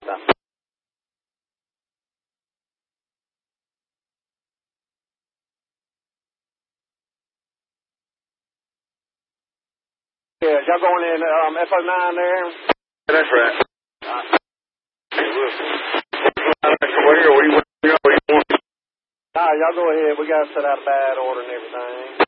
Yeah, y'all going in FO9 there? That's right. Y'all go ahead. We got to set out a bad order and everything.